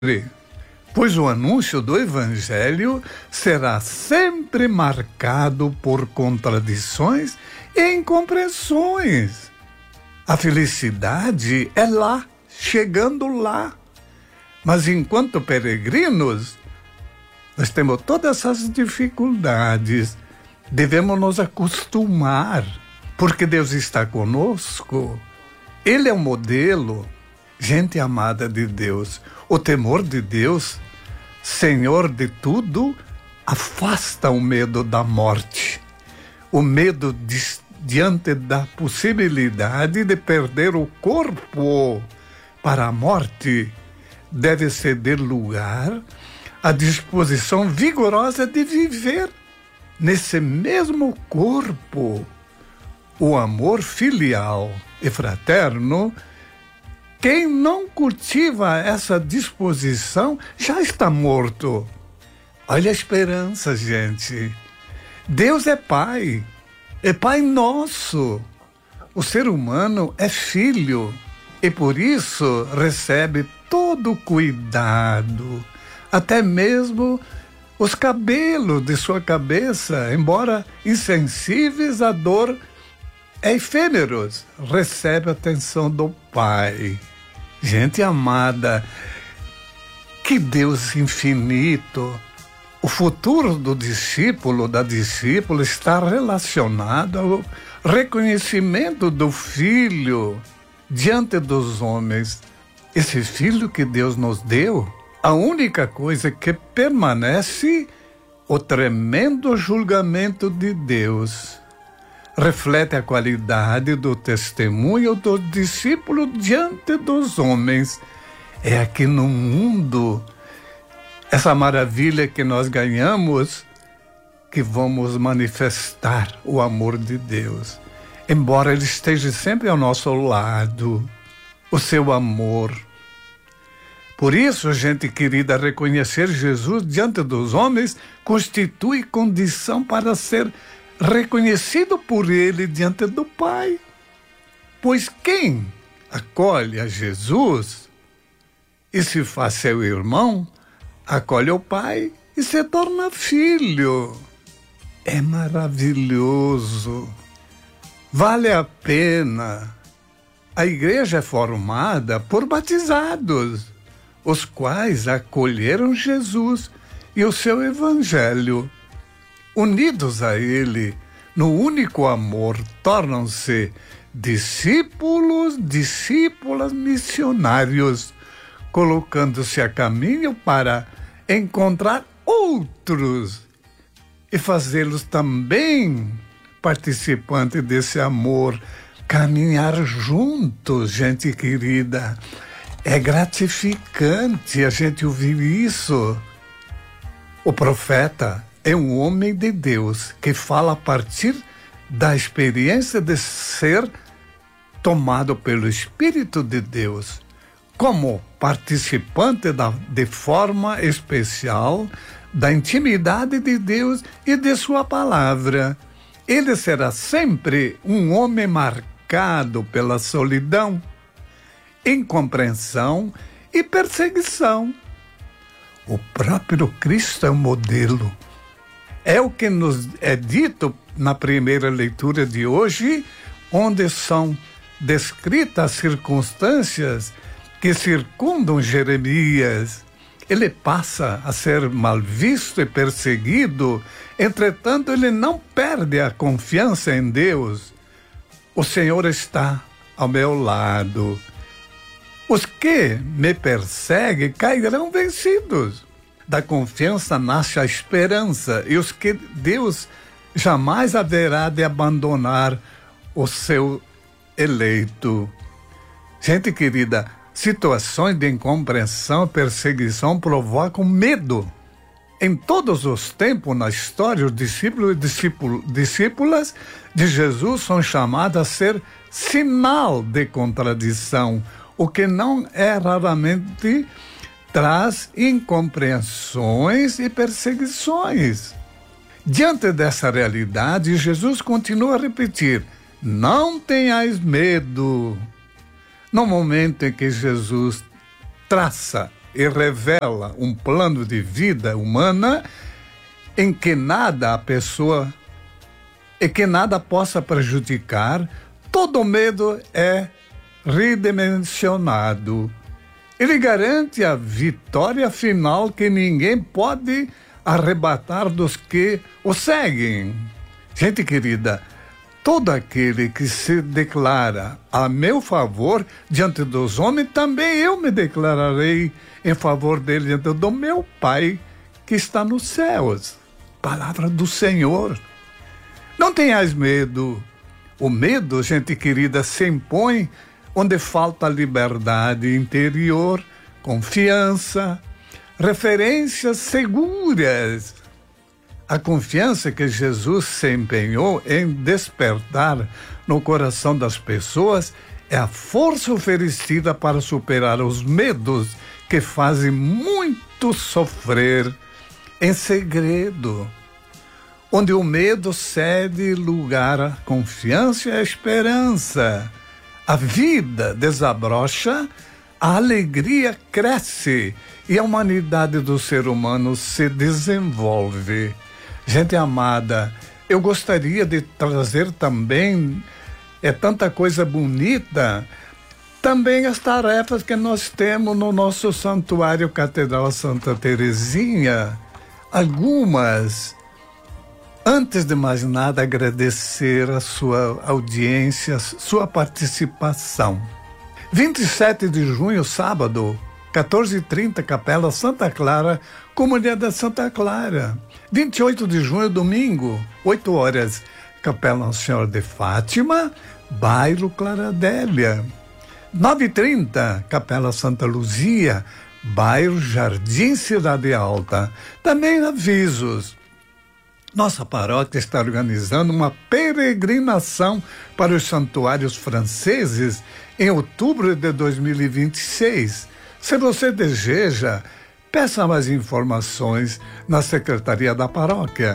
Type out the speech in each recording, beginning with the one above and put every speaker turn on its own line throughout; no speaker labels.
pois o anúncio do Evangelho será sempre marcado por contradições e incompreensões. A felicidade é lá, chegando lá. Mas enquanto peregrinos, nós temos todas essas dificuldades. Devemos nos acostumar, porque Deus está conosco. Ele é o modelo. Gente amada de Deus, o temor de Deus, Senhor de tudo, afasta o medo da morte. O medo diante da possibilidade de perder o corpo para a morte deve ceder lugar à disposição vigorosa de viver nesse mesmo corpo. O amor filial e fraterno, quem não cultiva essa disposição já está morto. Olha a esperança, gente. Deus é Pai nosso. O ser humano é filho e por isso recebe todo o cuidado, até mesmo os cabelos de sua cabeça, embora insensíveis à dor, efêmeros, recebe a atenção do Pai. Gente amada, que Deus infinito. O futuro do discípulo, da discípula, está relacionado ao reconhecimento do Filho diante dos homens. Esse Filho que Deus nos deu, a única coisa que permanece, o tremendo julgamento de Deus. Reflete a qualidade do testemunho do discípulo diante dos homens. É aqui no mundo, essa maravilha que nós ganhamos, que vamos manifestar o amor de Deus. Embora Ele esteja sempre ao nosso lado, o seu amor. Por isso, gente querida, reconhecer Jesus diante dos homens constitui condição para ser reconhecido por Ele diante do Pai. Pois quem acolhe a Jesus e se faz seu irmão, acolhe o Pai e se torna filho. É maravilhoso. Vale a pena. A igreja é formada por batizados, os quais acolheram Jesus e o seu evangelho. Unidos a Ele, no único amor, tornam-se discípulos, discípulas missionários, colocando-se a caminho para encontrar outros e fazê-los também participantes desse amor, caminhar juntos, gente querida. É gratificante a gente ouvir isso. O profeta é um homem de Deus que fala a partir da experiência de ser tomado pelo Espírito de Deus, como participante de forma especial da intimidade de Deus e de sua palavra. Ele será sempre um homem marcado pela solidão, incompreensão e perseguição. O próprio Cristo é o modelo. É o que nos é dito na primeira leitura de hoje, onde são descritas as circunstâncias que circundam Jeremias. Ele passa a ser mal visto e perseguido, entretanto ele não perde a confiança em Deus. O Senhor está ao meu lado. Os que me perseguem cairão vencidos. Da confiança nasce a esperança, e os que Deus jamais haverá de abandonar o seu eleito. Gente querida, situações de incompreensão e perseguição provocam medo. Em todos os tempos na história, os discípulos e discípulas de Jesus são chamados a ser sinal de contradição, o que não é raramente traz incompreensões e perseguições. Diante dessa realidade, Jesus continua a repetir: não tenhais medo. No momento em que Jesus traça e revela um plano de vida humana em que nada possa prejudicar. Todo medo é redimensionado. Ele garante a vitória final que ninguém pode arrebatar dos que o seguem. Gente querida, todo aquele que se declara a meu favor diante dos homens, também eu me declararei em favor dele diante do meu Pai que está nos céus. Palavra do Senhor. Não tenhais medo. O medo, gente querida, se impõe onde falta liberdade interior, confiança, referências seguras. A confiança que Jesus se empenhou em despertar no coração das pessoas é a força oferecida para superar os medos que fazem muito sofrer em segredo, onde o medo cede lugar à confiança e à esperança. A vida desabrocha, a alegria cresce e a humanidade do ser humano se desenvolve. Gente amada, eu gostaria de trazer também, tanta coisa bonita, também as tarefas que nós temos no nosso Santuário Catedral Santa Terezinha. Algumas. Antes de mais nada, agradecer a sua audiência, sua participação. 27 de junho, sábado, 14h30, Capela Santa Clara, Comunidade da Santa Clara. 28 de junho, domingo, 8 horas, Capela Nossa Senhora de Fátima, bairro Claradélia. 9h30, Capela Santa Luzia, bairro Jardim Cidade Alta. Também avisos. Nossa paróquia está organizando uma peregrinação para os santuários franceses em outubro de 2026. Se você deseja, peça mais informações na Secretaria da Paróquia.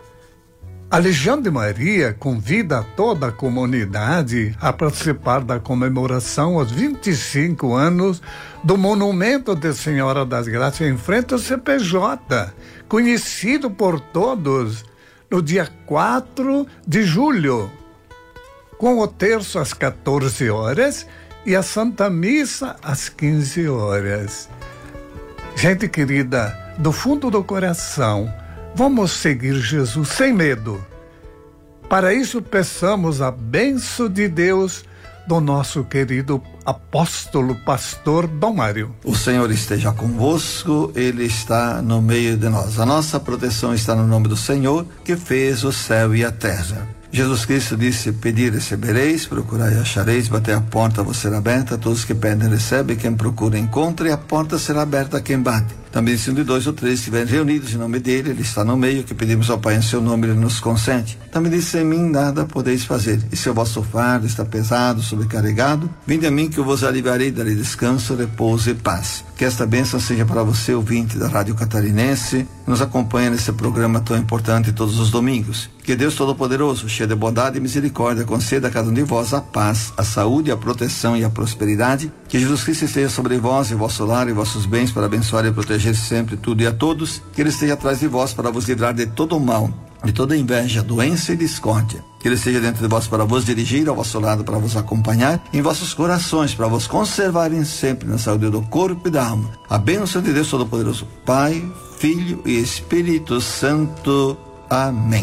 A Legião de Maria convida toda a comunidade a participar da comemoração aos 25 anos do Monumento de Senhora das Graças em frente ao CPJ, conhecido por todos, no dia 4 de julho, com o terço às 14 horas e a Santa Missa às 15 horas. Gente querida, do fundo do coração, vamos seguir Jesus sem medo. Para isso, peçamos a bênção de Deus do nosso querido apóstolo, pastor Dom Mário.
O Senhor esteja convosco, Ele está no meio de nós. A nossa proteção está no nome do Senhor, que fez o céu e a terra. Jesus Cristo disse: pedir recebereis, procurai e achareis, bater a porta vos será aberta, todos que pedem recebem, quem procura encontra, e a porta será aberta a quem bate. Também se 1 de 2 ou 3 estiverem reunidos em nome dele, ele está no meio, que pedimos ao Pai em seu nome, ele nos consente. Também disse: sem mim nada podeis fazer, e se o vosso fardo está pesado, sobrecarregado, vinde a mim que eu vos aliviarei, darei descanso, repouso e paz. Que esta bênção seja para você, ouvinte da Rádio Catarinense, que nos acompanha nesse programa tão importante todos os domingos. Que Deus Todo-Poderoso, cheio de bondade e misericórdia, conceda a cada um de vós a paz, a saúde, a proteção e a prosperidade. Que Jesus Cristo esteja sobre vós e vosso lar e vossos bens para abençoar e proteger sempre tudo e a todos. Que Ele esteja atrás de vós para vos livrar de todo o mal, de toda inveja, doença e discórdia. Que Ele esteja dentro de vós para vos dirigir, ao vosso lado para vos acompanhar, em vossos corações para vos conservarem sempre na saúde do corpo e da alma. A bênção de Deus Todo-Poderoso, Pai, Filho e Espírito Santo. Amém.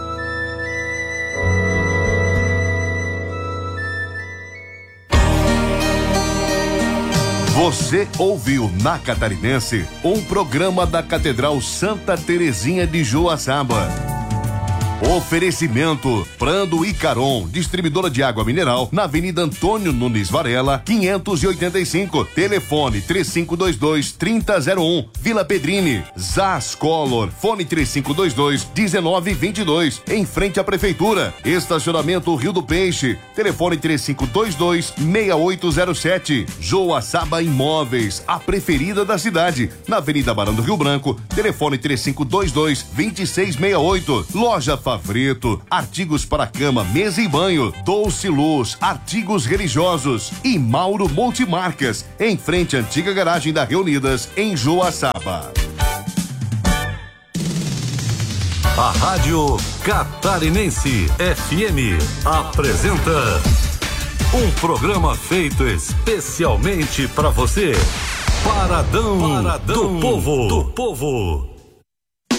Você ouviu na Catarinense um programa da Catedral Santa Terezinha de Joaçaba. Oferecimento Prando e Caron, distribuidora de água mineral, na Avenida Antônio Nunes Varela, 585, telefone 3522-3001, Vila Pedrini. Zaz Color, fone 3522-1922, em frente à Prefeitura. Estacionamento Rio do Peixe, telefone 3522-6807. Joaçaba Imóveis, a preferida da cidade, na Avenida Barão do Rio Branco, telefone 3522-2668. Loja Favreto, artigos para cama, mesa e banho, Doce Luz, artigos religiosos e Mauro Multimarcas, em frente à antiga garagem da Reunidas, em Joaçaba.
A Rádio Catarinense FM apresenta um programa feito especialmente para você. Paradão do Povo.